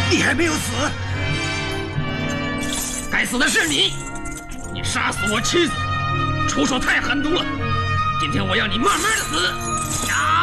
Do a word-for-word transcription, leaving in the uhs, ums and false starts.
你还没有死， 该死的是你！你杀死我妻子，出手太狠毒了。今天我要你慢慢的死！呀！